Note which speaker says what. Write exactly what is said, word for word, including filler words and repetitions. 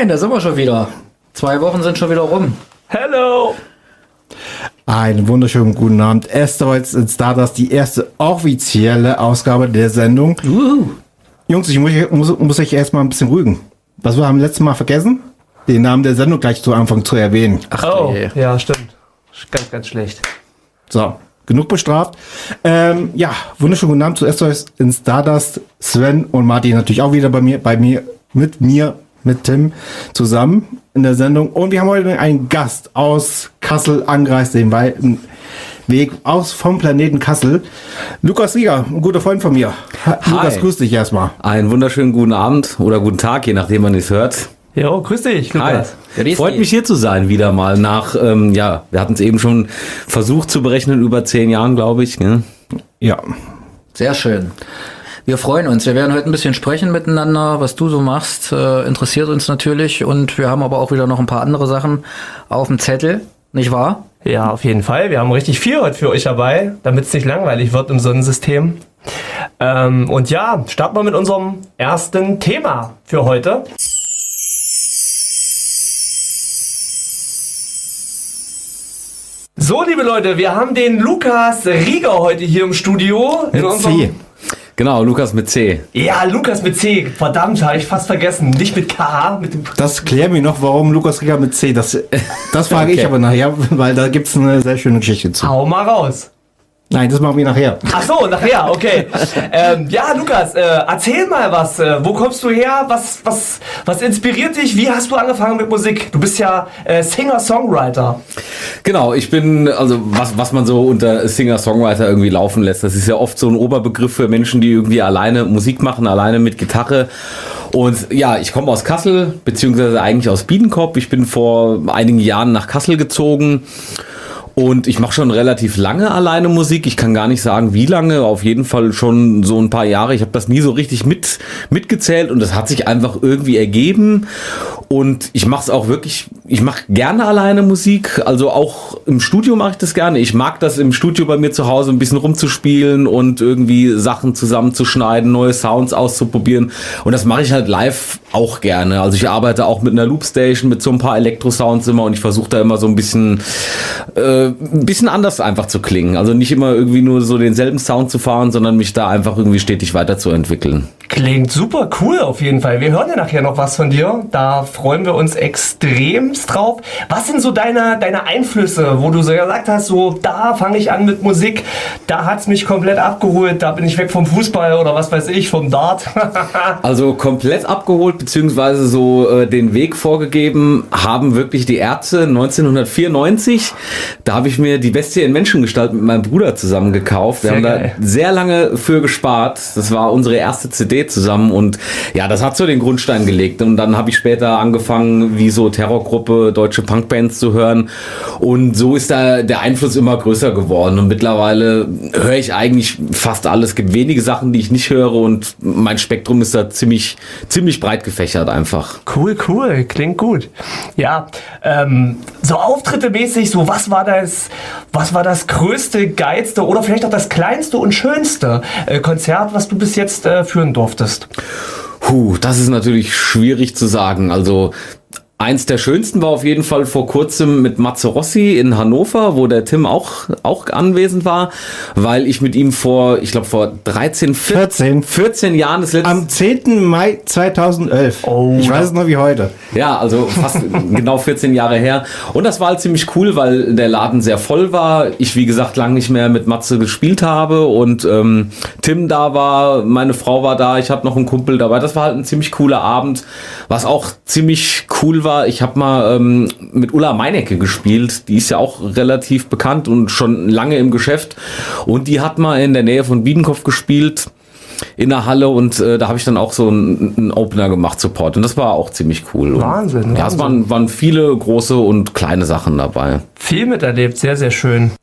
Speaker 1: Moin, da sind wir schon wieder. Zwei Wochen sind schon wieder rum.
Speaker 2: Hello!
Speaker 3: Einen wunderschönen guten Abend. Erstmals in Stardust die erste offizielle Ausgabe der Sendung.
Speaker 1: Uhu.
Speaker 3: Jungs, ich muss, muss, muss euch erstmal ein bisschen rügen. Was wir haben letztes Mal vergessen? Den Namen der Sendung gleich zu Anfang zu erwähnen.
Speaker 1: Ach,
Speaker 2: Oh,
Speaker 1: ey.
Speaker 2: ja, stimmt. Ganz, ganz schlecht.
Speaker 3: So, genug bestraft. Ähm, ja, wunderschönen guten Abend zu Erstmals in Stardust. Sven und Martin natürlich auch wieder bei mir, bei mir, mit mir, mit Tim zusammen in der Sendung. Und wir haben heute einen Gast aus Kassel angereist, den weiten Weg aus vom Planeten Kassel. Lukas Rieger, ein guter Freund von mir. Ha, Lukas, grüß dich erstmal.
Speaker 4: Einen wunderschönen guten Abend oder guten Tag, je nachdem man es hört.
Speaker 2: Jo, grüß dich, Lukas.
Speaker 4: Hi. Freut mich hier zu sein, wieder mal nach, ähm, ja, wir hatten es eben schon versucht zu berechnen, über zehn Jahren, glaube ich. Ne?
Speaker 3: Ja.
Speaker 1: Sehr schön. Wir freuen uns. Wir werden heute ein bisschen sprechen miteinander, was du so machst. Äh, interessiert uns natürlich. Und wir haben aber auch wieder noch ein paar andere Sachen auf dem Zettel. Nicht wahr?
Speaker 2: Ja, auf jeden Fall. Wir haben richtig viel heute für euch dabei, damit es nicht langweilig wird im Sonnensystem. Ähm, und ja, starten wir mit unserem ersten Thema für heute. So, liebe Leute, wir haben den Lukas Rieger heute hier im Studio.
Speaker 3: Mit
Speaker 2: in unserem
Speaker 3: C.
Speaker 4: Genau, Lukas mit C.
Speaker 2: Ja, Lukas mit C. Verdammt, habe ich fast vergessen. Nicht mit K, mit dem...
Speaker 3: Das klärt mir noch, warum Lukas Rieger mit C. Das, das frage ich
Speaker 4: Okay.
Speaker 3: aber nachher, weil da gibt es eine sehr schöne Geschichte zu.
Speaker 2: Hau mal raus.
Speaker 3: Nein, das machen wir nachher.
Speaker 2: Ach so, nachher, okay. ähm, ja, Lukas, äh, erzähl mal was. Äh, wo kommst du her? Was, was, was inspiriert dich? Wie hast du angefangen mit Musik? Du bist ja äh, Singer-Songwriter.
Speaker 4: Genau, ich bin, also was, was man so unter Singer-Songwriter irgendwie laufen lässt, das ist ja oft so ein Oberbegriff für Menschen, die irgendwie alleine Musik machen, alleine mit Gitarre. Und ja, ich komme aus Kassel, beziehungsweise eigentlich aus Biedenkopf. Ich bin vor einigen Jahren nach Kassel gezogen. Und ich mache schon relativ lange alleine Musik. Ich kann gar nicht sagen, wie lange. Auf jeden Fall schon so ein paar Jahre. Ich habe das nie so richtig mit mitgezählt und das hat sich einfach irgendwie ergeben. Und ich mache es auch wirklich, ich mache gerne alleine Musik. Also auch im Studio mache ich das gerne. Ich mag das im Studio bei mir zu Hause ein bisschen rumzuspielen und irgendwie Sachen zusammenzuschneiden, neue Sounds auszuprobieren. Und das mache ich halt live auch gerne. Also ich arbeite auch mit einer Loopstation, mit so ein paar Elektro-Sounds immer und ich versuche da immer so ein bisschen... Äh, ein bisschen anders einfach zu klingen. Also nicht immer irgendwie nur so denselben Sound zu fahren, sondern mich da einfach irgendwie stetig weiterzuentwickeln.
Speaker 2: Klingt super cool auf jeden Fall. Wir hören ja nachher noch was von dir. Da freuen wir uns extremst drauf. Was sind so deine, deine Einflüsse, wo du so gesagt hast, so da fange ich an mit Musik, da hat's mich komplett abgeholt, da bin ich weg vom Fußball oder was weiß ich, vom Dart.
Speaker 4: Also komplett abgeholt, beziehungsweise so äh, den Weg vorgegeben haben wirklich die Ärzte neunzehnhundertvierundneunzig. Da habe ich mir die Bestie in Menschengestalt mit meinem Bruder zusammen gekauft. Wir
Speaker 2: Sehr
Speaker 4: haben
Speaker 2: geil.
Speaker 4: da sehr lange für gespart. Das war unsere erste C D zusammen und ja, das hat so den Grundstein gelegt. Und dann habe ich später angefangen, wie so Terrorgruppe, deutsche Punkbands zu hören. Und so ist da der Einfluss immer größer geworden. Und mittlerweile höre ich eigentlich fast alles. Es gibt wenige Sachen, die ich nicht höre und mein Spektrum ist da ziemlich, ziemlich breit gefächert einfach.
Speaker 2: Cool, cool, klingt gut. Ja, ähm, so Auftritte mäßig, so was war das, was war das größte, geilste oder vielleicht auch das kleinste und schönste äh, Konzert, was du bis jetzt äh, führen durftest?
Speaker 4: Puh, das ist natürlich schwierig zu sagen. Also eins der schönsten war auf jeden Fall vor kurzem mit Matze Rossi in Hannover, wo der Tim auch, auch anwesend war, weil ich mit ihm vor, ich glaube vor dreizehn,
Speaker 3: vierzehn.
Speaker 4: vierzehn Jahren das letzte...
Speaker 3: Am zehnten Mai zweitausendelf.
Speaker 2: Oh,
Speaker 3: ich weiß es noch wie heute.
Speaker 4: Ja, also fast genau vierzehn Jahre her. Und das war halt ziemlich cool, weil der Laden sehr voll war. Ich, wie gesagt, lange nicht mehr mit Matze gespielt habe und ähm, Tim da war, meine Frau war da, ich habe noch einen Kumpel dabei. Das war halt ein ziemlich cooler Abend. Was auch ziemlich cool war, ich habe mal ähm, mit Ulla Meinecke gespielt. Die ist ja auch relativ bekannt und schon lange im Geschäft. Und die hat mal in der Nähe von Biedenkopf gespielt. In der Halle und äh, da habe ich dann auch so einen, einen Opener gemacht, Support. Und das war auch ziemlich cool.
Speaker 2: Wahnsinn,
Speaker 4: Und, ja, es
Speaker 2: Wahnsinn.
Speaker 4: waren, waren viele große und kleine Sachen dabei.
Speaker 2: Viel miterlebt, sehr, sehr schön.